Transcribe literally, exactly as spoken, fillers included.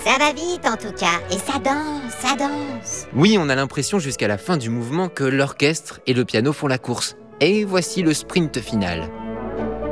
Ça va vite en tout cas, et ça danse, ça danse. Oui, on a l'impression jusqu'à la fin du mouvement que l'orchestre et le piano font la course. Et voici le sprint final.